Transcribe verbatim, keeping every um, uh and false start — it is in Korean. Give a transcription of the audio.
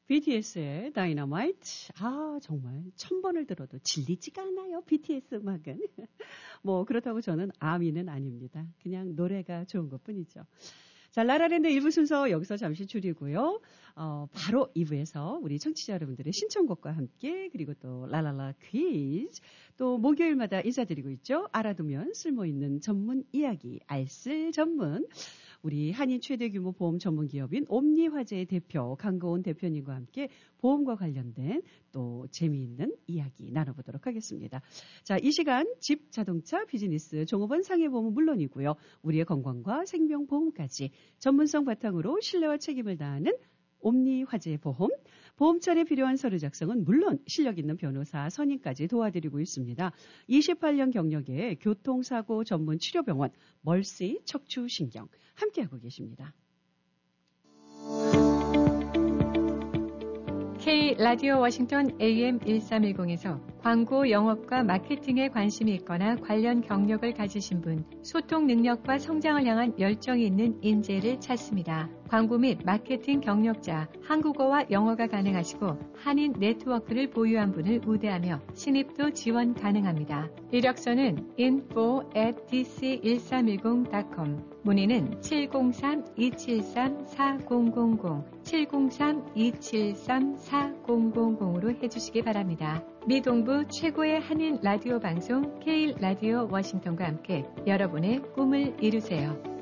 비티에스의 다이너마이트. 아, 정말 천 번을 들어도 질리지가 않아요. 비티에스 음악은. 뭐 그렇다고 저는 아미는 아닙니다. 그냥 노래가 좋은 것뿐이죠. 자, 라라랜드 일 부 순서 여기서 잠시 줄이고요. 어, 바로 이 부에서 우리 청취자 여러분들의 신청곡과 함께 그리고 또 라라라 퀴즈 또 목요일마다 인사드리고 있죠. 알아두면 쓸모있는 전문 이야기 알쓸 전문 우리 한인 최대 규모 보험 전문 기업인 옴니화재의 대표 강고은 대표님과 함께 보험과 관련된 또 재미있는 이야기 나눠보도록 하겠습니다. 자, 이 시간 집, 자동차, 비즈니스, 종업원 상해보험은 물론이고요. 우리의 건강과 생명보험까지 전문성 바탕으로 신뢰와 책임을 다하는 옴니화재 보험, 보험철에 필요한 서류 작성은 물론 실력 있는 변호사 선임까지 도와드리고 있습니다. 이십팔 년 경력의 교통사고 전문 치료병원 멀시 척추신경 함께하고 계십니다. K 라디오 워싱턴 에이엠 일삼일공에서 광고 영업과 마케팅에 관심이 있거나 관련 경력을 가지신 분, 소통 능력과 성장을 향한 열정이 있는 인재를 찾습니다. 광고 및 마케팅 경력자, 한국어와 영어가 가능하시고 한인 네트워크를 보유한 분을 우대하며 신입도 지원 가능합니다. 이력서는 info at 디씨 일삼일공 닷컴, 문의는 칠공삼 이칠삼 사공공공, 칠공삼 이칠삼 사공공공으로 해주시기 바랍니다. 미동부 최고의 한인 라디오 방송 K 라디오 워싱턴과 함께 여러분의 꿈을 이루세요.